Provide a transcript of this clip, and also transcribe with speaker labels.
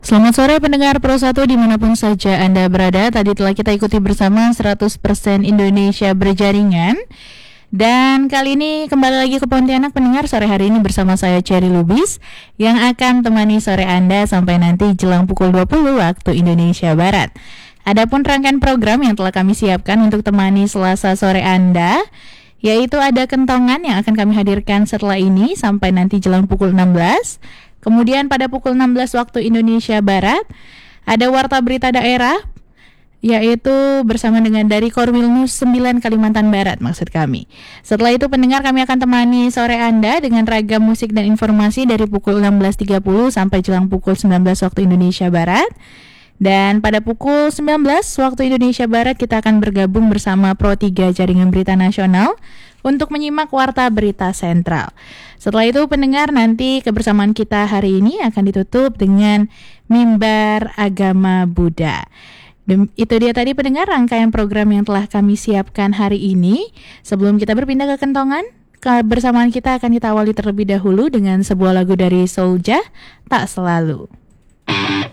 Speaker 1: Selamat sore pendengar Pro 1 dimanapun saja Anda berada. Tadi telah kita ikuti bersama 100% Indonesia berjaringan. Dan kali ini kembali lagi ke Pontianak pendengar sore hari ini bersama saya Cherry Lubis yang akan temani sore Anda sampai nanti jelang pukul 20 waktu Indonesia Barat. Adapun rangkaian program yang telah kami siapkan untuk temani Selasa sore Anda, yaitu ada kentongan yang akan kami hadirkan setelah ini sampai nanti jelang pukul 16. Kemudian pada pukul 16 waktu Indonesia Barat ada Warta Berita Daerah, yaitu bersama dengan dari Korwil News 9 Kalimantan Barat maksud kami. Setelah itu pendengar kami akan temani sore Anda dengan ragam musik dan informasi dari pukul 16.30 sampai jelang pukul 19 waktu Indonesia Barat. Dan pada pukul 19 waktu Indonesia Barat kita akan bergabung bersama Pro 3 Jaringan Berita Nasional untuk menyimak Warta Berita Sentral. Setelah itu pendengar nanti kebersamaan kita hari ini akan ditutup dengan Mimbar Agama Buddha. Itu dia tadi pendengar rangkaian program yang telah kami siapkan hari ini. Sebelum kita berpindah ke kentongan, kebersamaan kita akan kita awali terlebih dahulu dengan sebuah lagu dari Soulja, Tak Selalu.